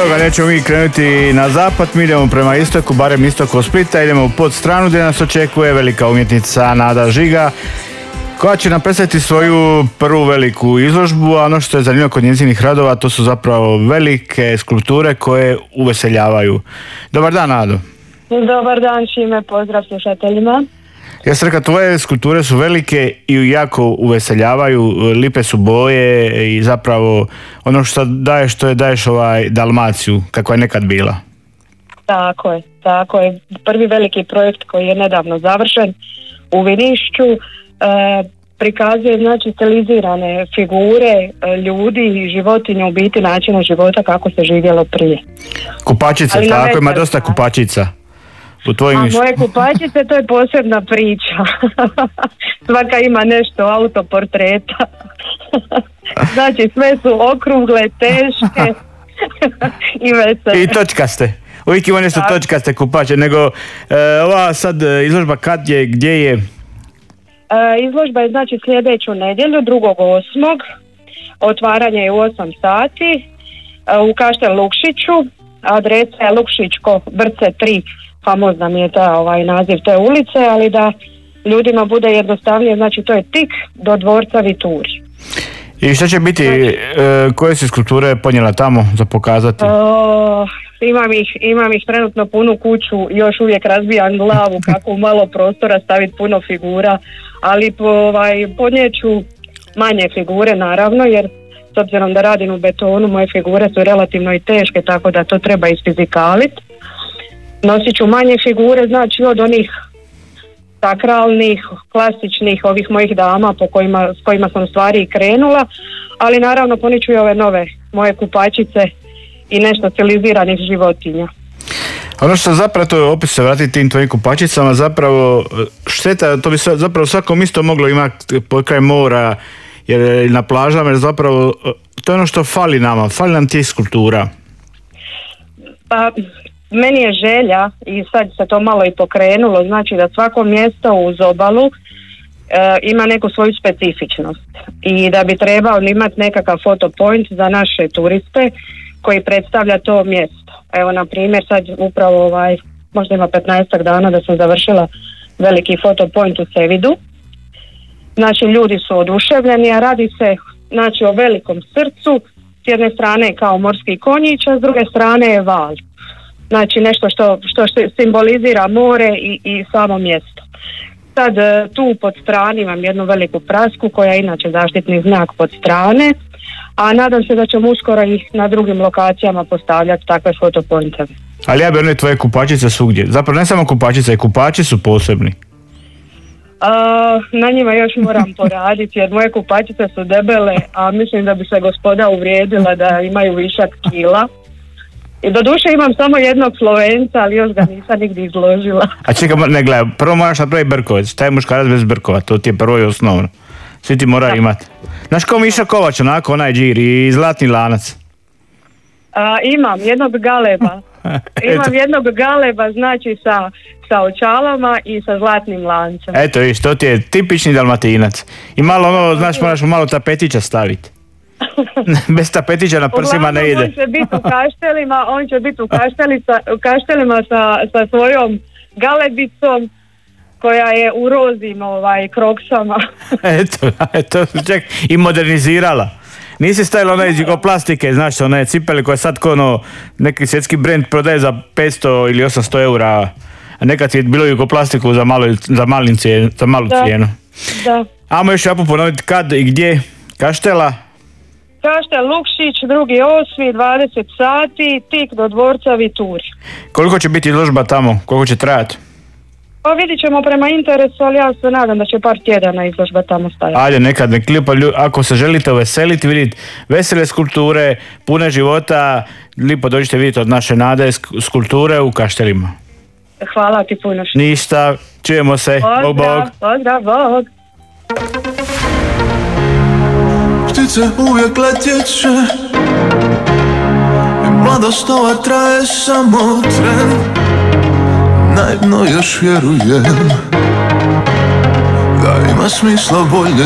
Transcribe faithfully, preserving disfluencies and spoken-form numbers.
Evo ga, nećemo mi krenuti na zapad, mi idemo prema istoku, barem istoku od Splita, idemo u Podstranu gdje nas očekuje velika umjetnica Nada Žiga, koja će nam predstaviti svoju prvu veliku izložbu, a ono što je zanimljivo kod njezinih radova, to su zapravo velike skulpture koje uveseljavaju. Dobar dan, Nado. Dobar dan, Šime, pozdrav slušateljima. Ja sam rekao, tvoje skulpture su velike i jako uveseljavaju, lipe su boje i zapravo ono što daješ, to je daješ ovaj Dalmaciju, kakva je nekad bila. Tako je, tako je. Prvi veliki projekt koji je nedavno završen u Vinišću e, prikazuje znači stilizirane figure e, ljudi i životinja, u biti načina života kako se živjelo prije. Kupačice, tako, ima dosta kupačica. U tvojim... A moje kupačice, to je posebna priča. Svaka ima nešto autoportreta. Znači sve su okrugle, teške i vesele. I točkaste. Uvijek ima nešto točkaste kupače. Nego e, ova sad izložba kad je, gdje je? E, izložba je znači sljedeću nedjelju, drugog osmog Otvaranje je u osam sati e, u Kaštel Lukšiću. Adresa je Lukšićko Vrce tri. Famozna mi je ta, ovaj, naziv te ulice, ali da ljudima bude jednostavnije, znači to je tik do dvorca Vituri. I što će biti, znači, e, koje si skulpture ponijela tamo za pokazati? O, imam, ih, imam ih trenutno punu kuću, još uvijek razbijam glavu kako u malo prostora staviti puno figura, ali po, ovaj, podnijeću manje figure naravno, jer s obzirom da radim u betonu, moje figure su relativno i teške, tako da to treba isfizikaliti. Nosit ću manje figure, znači od onih sakralnih, klasičnih, ovih mojih dama po kojima, s kojima sam u stvari i krenula, ali naravno poniću i ove nove moje kupačice i nešto stiliziranih životinja. Ono što zapravo, to je opet se vratiti tim tvojim kupačicama, zapravo šteta, to bi zapravo svako isto moglo imati pokraj mora, jer na plažama, jer zapravo to je ono što fali nama, fali nam tih skulptura. Pa... Meni je želja, i sad se to malo i pokrenulo, znači da svako mjesto uz obalu e, ima neku svoju specifičnost i da bi trebao imati nekakav fotopoint za naše turiste koji predstavlja to mjesto. Evo, na primjer, sad upravo ovaj, možda ima petnaestak dana da sam završila veliki fotopoint u Sevidu. Znači, ljudi su oduševljeni, a radi se znači o velikom srcu, s jedne strane kao morski konjić, a s druge strane je val. Znači nešto što, što simbolizira more i, i samo mjesto. Sad tu pod strani imam jednu veliku prasku koja je inače zaštitni znak pod strane, a nadam se da ćemo uskoro i na drugim lokacijama postavljati takve fotopointove. Ali ja bi one tvoje kupačice svugdje. Zapravo ne samo kupačice, i kupači su posebni. A, na njima još moram poraditi jer moje kupačice su debele, a mislim da bi se gospoda uvrijedila da imaju višak kila. I doduše imam samo jednog Slovenca, ali još ga nisam nigdje izložila. A čekaj, ne gledaj, prvo moraš napraviti brkovac. Šta je muškarac bez brkova? To ti je prvo i osnovno. Svi ti moraju imati. Znaš ko Miša Kovač, onako, onaj džir i zlatni lanac? A, imam jednog galeba. Imam jednog galeba, znači sa, sa očalama i sa zlatnim lancem. Eto viš, to ti je tipični Dalmatinac. I malo ono, znaš, moraš malo tapetića staviti. Bez tapetića na prsima ne ide. On će biti u kaštelima, on će biti u, u kaštelima sa, sa svojom galebicom koja je u rozim ovaj, kroksama. Eto, eto, ček, i modernizirala. Nisi stavila one iz jugoplastike, znaš, one cipele koje sad ko ono, neki svjetski brend prodaje za petsto ili osamsto eura, a nekad je bilo jugoplastiku za, malo, za, malin cijenu, za malu da, cijenu. Da. Ajmo još japo ponoviti kad i gdje, Kaštela? Kaštel Lukšić, drugi osmi, dvadeset sati, tik do dvorca Vituri. Koliko će biti izložba tamo? Koliko će trajati? Pa vidit ćemo prema interesu, ali ja se nadam da će par tjedana izložba tamo stajati. Ajde, nekad nek lijepo, ako se želite uveseliti, vidjeti vesele skulpture, pune života, lijepo dođite vidjeti od naše Nade skulpture u Kaštelima. Hvala ti puno. Ništa, čujemo se. Bog, bog. Pozdrav, bog. Ptice uvijek letjeće i mladost ova traje samo tren. Naivno još vjerujem da ima smisla bolje